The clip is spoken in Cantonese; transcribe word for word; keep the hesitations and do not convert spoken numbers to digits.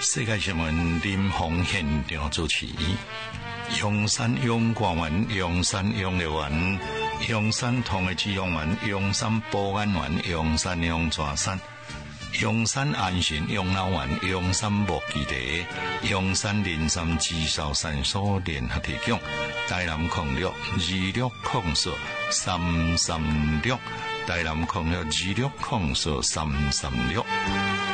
世界新闻林峰现场主持，阳山阳光丸、阳山养乐丸、阳山通的止痒丸、阳山保安丸、阳山阳泉山、阳山安神养老丸、阳山木基地、阳山林山至少三所联合提供。台南控六二六控数三三六，台南控六二六控数三三六。